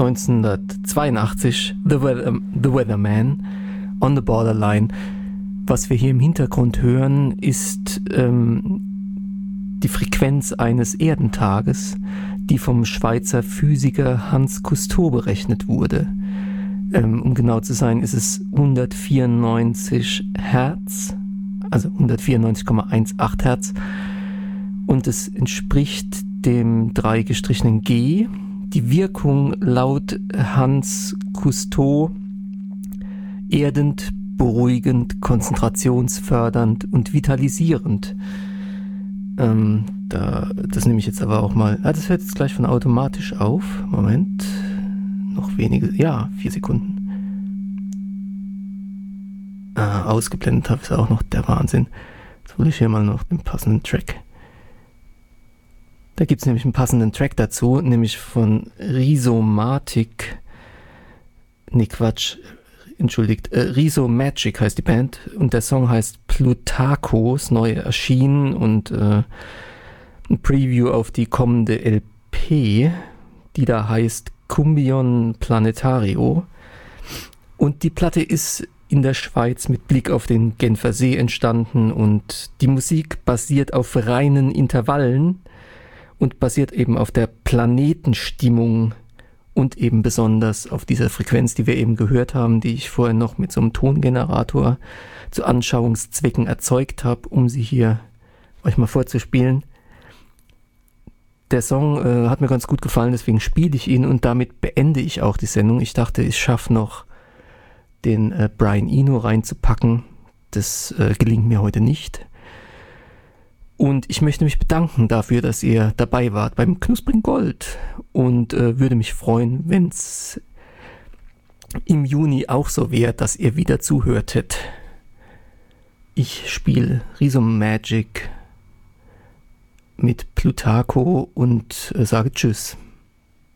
1982, The Weatherman, On the Borderline. Was wir hier im Hintergrund hören, ist die Frequenz eines Erdentages, die vom Schweizer Physiker Hans Cousteau berechnet wurde. Um genau zu sein, ist es 194 Hertz, also 194,18 Hertz. Und es entspricht dem 3 gestrichenen G. Die Wirkung laut Hans Cousteau erdend, beruhigend, konzentrationsfördernd und vitalisierend. Das nehme ich jetzt aber auch mal. Das hört jetzt gleich von automatisch auf. Moment. Noch wenige. Ja, 4 Sekunden. Ausgeblendet habe ich es auch noch. Der Wahnsinn. Jetzt hole ich hier mal noch den passenden Track. Da gibt es nämlich einen passenden Track dazu, nämlich von Rhizomatic. Rhizomagic heißt die Band und der Song heißt Plutarco, ist neu erschienen und ein Preview auf die kommende LP, die da heißt Cumbion Planetario. Und die Platte ist in der Schweiz mit Blick auf den Genfer See entstanden und die Musik basiert auf reinen Intervallen und basiert eben auf der Planetenstimmung und eben besonders auf dieser Frequenz, die wir eben gehört haben, die ich vorher noch mit so einem Tongenerator zu Anschauungszwecken erzeugt habe, um sie hier euch mal vorzuspielen. Der Song hat mir ganz gut gefallen, deswegen spiele ich ihn und damit beende ich auch die Sendung. Ich dachte, ich schaffe noch den Brian Eno reinzupacken. Das gelingt mir heute nicht. Und ich möchte mich bedanken dafür, dass ihr dabei wart beim Knusprigen Gold und würde mich freuen, wenn es im Juni auch so wäre, dass ihr wieder zuhörtet. Ich spiele Rhizomagic mit Plutarco und sage Tschüss.